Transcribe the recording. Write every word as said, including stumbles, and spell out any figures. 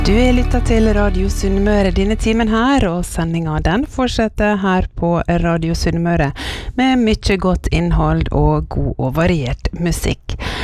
Du er lyttet til Radio Sunnmøre denne timen her, og sendingen den fortsetter her på Radio Sunnmøre med mye godt innhold og god og variert musikk.